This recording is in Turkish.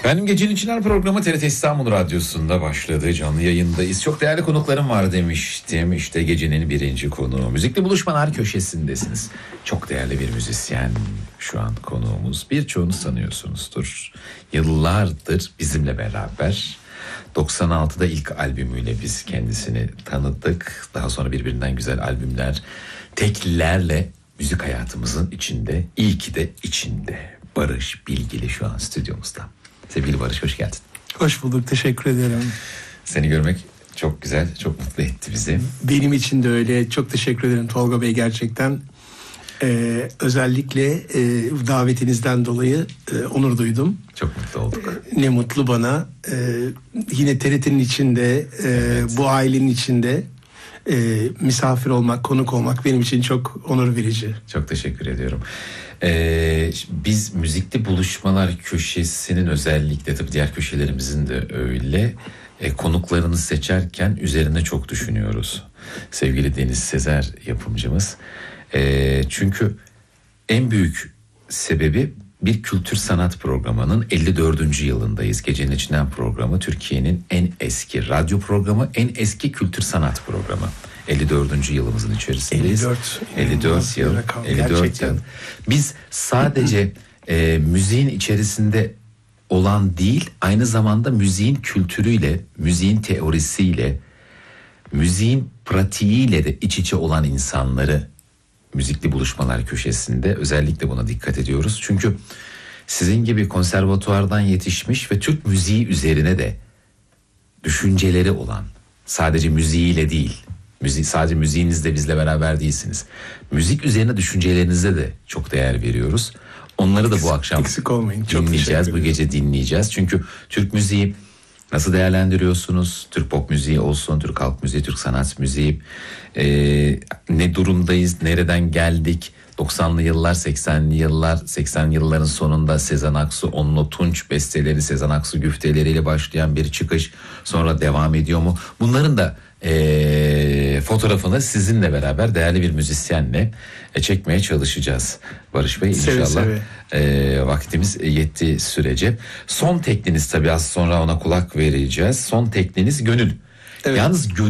Benim Gecenin İçinden programı TRT İstanbul Radyosu'nda başladı. Canlı yayındayız. Çok değerli konuklarım var demiştim. İşte gecenin birinci konuğu. Müzikli Buluşmalar köşesindesiniz. Çok değerli bir müzisyen şu an konuğumuz. Birçoğunuz tanıyorsunuzdur. Yıllardır bizimle beraber. 96'da ilk albümüyle biz kendisini tanıdık. Daha sonra birbirinden güzel albümler, teklilerle müzik hayatımızın içinde. İyi ki de içinde. Barış Bilgili şu an stüdyomuzda. Sevgili Barış, hoş geldin. Hoş bulduk, teşekkür ederim. Seni görmek çok güzel, çok mutlu etti bizi. Benim için de öyle. Çok teşekkür ederim Tolga Bey gerçekten. Özellikle davetinizden dolayı onur duydum. Çok mutlu olduk. Ne mutlu bana. Yine TRT'nin içinde, evet. Bu ailenin içinde misafir olmak, konuk olmak benim için çok onur verici. Çok teşekkür ediyorum. Biz Müzikli Buluşmalar köşesinin özellikle, tabii diğer köşelerimizin de öyle, konuklarını seçerken üzerine çok düşünüyoruz. Sevgili Deniz Sezer yapımcımız. Çünkü en büyük sebebi bir kültür sanat programının 54. yılındayız. Gecenin İçinden programı Türkiye'nin en eski radyo programı, en eski kültür sanat programı. 54. yılımızın içerisindeyiz. 54 yıl. 54 yıl. Biz sadece müziğin içerisinde olan değil, aynı zamanda müziğin kültürüyle, müziğin teorisiyle, müziğin pratiğiyle de iç içe olan insanları Müzikli Buluşmalar köşesinde özellikle buna dikkat ediyoruz. Çünkü sizin gibi konservatuvardan yetişmiş ve Türk müziği üzerine de düşünceleri olan, sadece müziğiyle değil, sadece müziğinizde bizle beraber değilsiniz. Müzik üzerine düşüncelerinize de çok değer veriyoruz. Onları da bu akşam eksik olmayın. Çok dinleyeceğiz, bu gece dinleyeceğiz. Çünkü Türk müziği nasıl değerlendiriyorsunuz? Türk pop müziği olsun, Türk halk müziği, Türk sanat müziği. Ne durumdayız, nereden geldik? 90'lı yıllar, 80'li yıllar, 80 yılların sonunda Sezen Aksu, Onno Tunç besteleri, Sezen Aksu güfteleriyle başlayan bir çıkış sonra devam ediyor mu? Bunların da fotoğrafını sizinle beraber değerli bir müzisyenle çekmeye çalışacağız. Barış Bey, inşallah vaktimiz yettiği sürece. Son tekliniz, tabii az sonra ona kulak vereceğiz. Son tekliniz Gönül. Evet. Yalnız Gönül